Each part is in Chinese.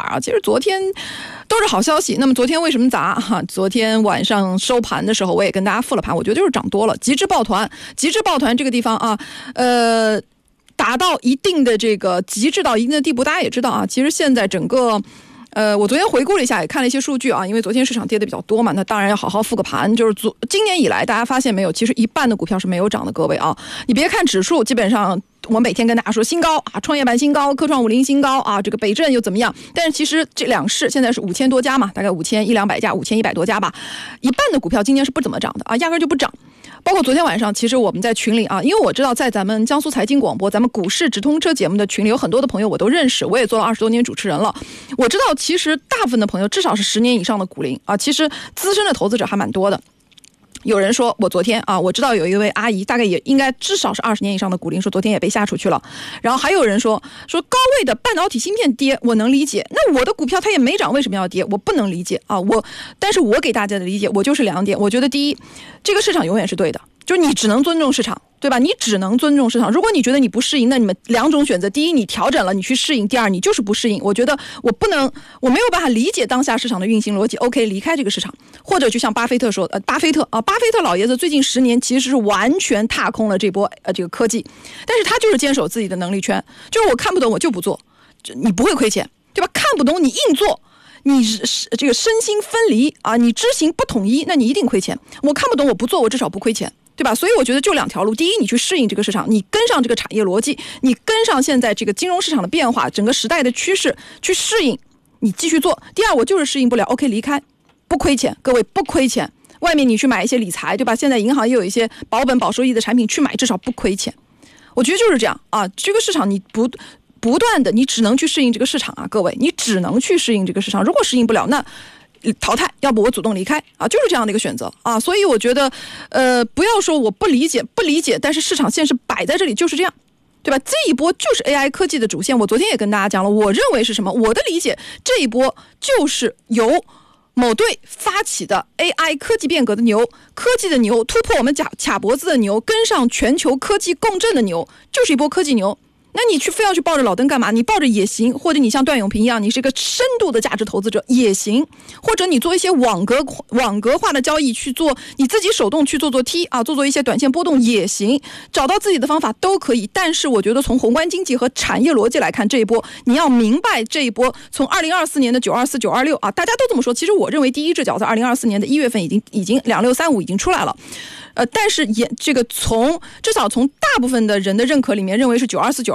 啊？其实昨天都是好消息。那么昨天为什么砸哈？昨天晚上收盘的时候，我也跟大家复了盘，我觉得就是涨多了。极致抱团这个地方啊，达到一定的这个极致到一定的地步，大家也知道啊，其实现在整个。我昨天回顾了一下，也看了一些数据啊，因为昨天市场跌的比较多嘛，那当然要好好复个盘。就是今年以来，大家发现没有，其实一半的股票是没有涨的，各位啊，你别看指数，基本上我每天跟大家说新高啊，创业板新高，科创50新高啊，这个北证又怎么样？但是其实这两市现在是5000多家嘛，大概5100-200家，5100多家吧，一半的股票今年是不怎么涨的啊，压根就不涨。包括昨天晚上，其实我们在群里啊，因为我知道在咱们江苏财经广播、咱们股市直通车节目的群里，有很多的朋友我都认识，我也做了20多年主持人了。我知道，其实大部分的朋友至少是10年以上的股龄啊，其实资深的投资者还蛮多的。有人说我昨天啊，我知道有一位阿姨，大概也应该至少是20年以上的股龄，说昨天也被吓出去了。然后还有人说高位的半导体芯片跌，我能理解。那我的股票它也没涨，为什么要跌？我不能理解啊。但是我给大家的理解，我就是2点。我觉得第一，这个市场永远是对的，就是你只能尊重市场，对吧？你只能尊重市场。如果你觉得你不适应，那你们2种选择：第一，你调整了，你去适应；第二，你就是不适应。我觉得我没有办法理解当下市场的运行逻辑。OK， 离开这个市场，或者就像巴菲特说，巴菲特老爷子最近10年其实是完全踏空了这波这个科技，但是他就是坚守自己的能力圈，就是我看不懂我就不做，你不会亏钱，对吧？看不懂你硬做。你这个身心分离啊，你知行不统一，那你一定亏钱。我看不懂我不做，我至少不亏钱，对吧？所以我觉得就2条路：第一，你去适应这个市场，你跟上这个产业逻辑，你跟上现在这个金融市场的变化，整个时代的趋势去适应，你继续做。第二，我就是适应不了 ，OK， 离开，不亏钱，各位不亏钱。外面你去买一些理财，对吧？现在银行也有一些保本保收益的产品去买，至少不亏钱。我觉得就是这样啊，这个市场你不断的，你只能去适应这个市场啊，各位，你只能去适应这个市场。如果适应不了，那淘汰，要不我主动离开啊，就是这样的一个选择啊。所以我觉得，不要说我不理解，但是市场现实摆在这里就是这样，对吧？这一波就是 AI 科技的主线。我昨天也跟大家讲了，我认为是什么？我的理解，这一波就是由某队发起的 AI 科技变革的牛，科技的牛，突破我们卡脖子的牛，跟上全球科技共振的牛，就是一波科技牛。那你非要去抱着老登干嘛？你抱着也行，或者你像段永平一样，你是一个深度的价值投资者也行，或者你做一些网格化的交易，去做你自己手动去做 T 啊，做一些短线波动也行，找到自己的方法都可以。但是我觉得从宏观经济和产业逻辑来看，这一波你要明白，这一波从2024年的924、926啊，大家都这么说。其实我认为第一只脚在2024年的1月份已经2635已经出来了。但是这个至少从大部分的人的认可里面，认为是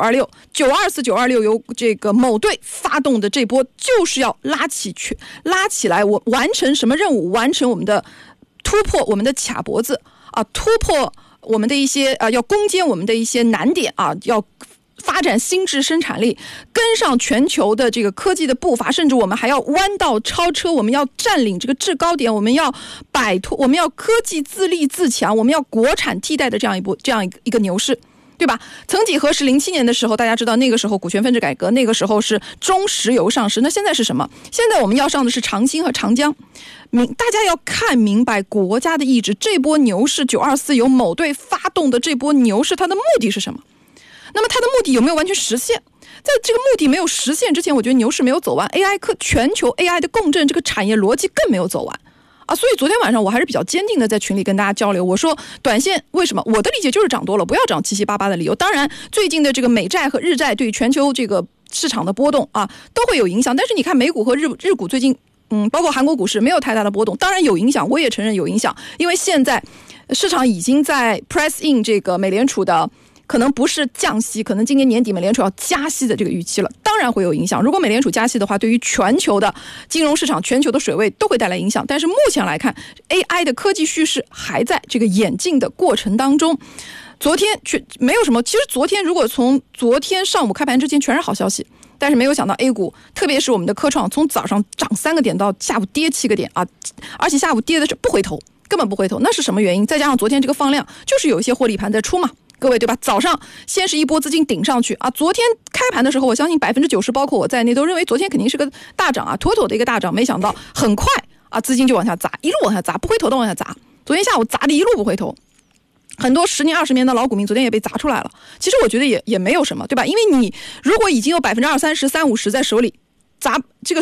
924、926由这个某队发动的这波，就是要拉起来，我完成什么任务？完成我们的突破，我们的卡脖子啊，突破我们的一些要攻坚我们的一些难点啊，要发展新质生产力，跟上全球的这个科技的步伐，甚至我们还要弯道超车，我们要占领这个制高点，我们要摆脱，我们要科技自立自强，我们要国产替代的这样一个牛市，对吧？曾几何时，07年的时候，大家知道那个时候股权分置改革，那个时候是中石油上市，那现在是什么？现在我们要上的是长兴和长江。大家要看明白国家的意志，这波牛市924由某队发动的这波牛市，它的目的是什么？那么它的目的有没有完全实现？在这个目的没有实现之前，我觉得牛市没有走完，全球 AI 的共振这个产业逻辑更没有走完啊！所以昨天晚上我还是比较坚定的在群里跟大家交流，我说短线为什么？我的理解就是涨多了，不要涨七七八八的理由。当然，最近的这个美债和日债对全球这个市场的波动啊都会有影响，但是你看美股和日股最近包括韩国股市没有太大的波动，当然有影响，我也承认有影响，因为现在市场已经在 press in 这个美联储的可能不是降息，可能今年年底美联储要加息的这个预期了，当然会有影响。如果美联储加息的话，对于全球的金融市场、全球的水位都会带来影响。但是目前来看 ，AI 的科技叙事还在这个演进的过程当中。昨天却没有什么，其实如果从昨天上午开盘之前全是好消息，但是没有想到 A 股，特别是我们的科创，从早上涨3个点到下午跌7个点啊，而且下午跌的是不回头，根本不回头，那是什么原因？再加上昨天这个放量，就是有一些获利盘在出嘛。各位对吧？早上先是一波资金顶上去啊！昨天开盘的时候，我相信90%包括我在内都认为昨天肯定是个大涨啊，妥妥的一个大涨。没想到很快啊，资金就往下砸，一路往下砸，不回头的往下砸。昨天下午砸的一路不回头，很多10年、20年的老股民昨天也被砸出来了。其实我觉得也没有什么，对吧？因为你如果已经有20%、30%、50%在手里，砸这个